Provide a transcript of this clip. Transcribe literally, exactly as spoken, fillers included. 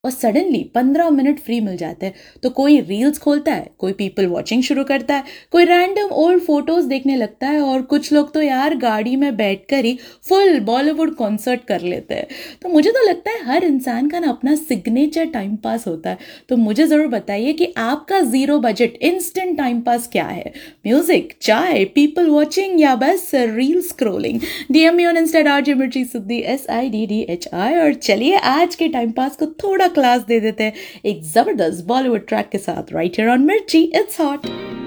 और सडनली पंद्रह minute free मिल जाते हैं तो कोई रील्स खोलता है, कोई पीपल वॉचिंग शुरू करता है, कोई रैंडम ओल्ड फोटोज देखने लगता है और कुछ लोग तो यार गाड़ी में बैठकर ही फुल बॉलीवुड कॉन्सर्ट कर लेते हैं। तो मुझे तो लगता है हर इंसान का ना अपना सिग्नेचर टाइम पास होता है। तो मुझे ज़रूर बताइए कि आपका zero budget instant time pass क्या है? म्यूजिक, चाय, पीपल वॉचिंग या बस reel scrolling? DM me on Insta RJ मिर्ची सिद्धि S I D D H I. और चलिए आज के टाइम पास को थोड़ा क्लास दे देते हैं एक जबरदस्त बॉलीवुड ट्रैक के साथ, राइट हियर ऑन मिर्ची इट्स हॉट।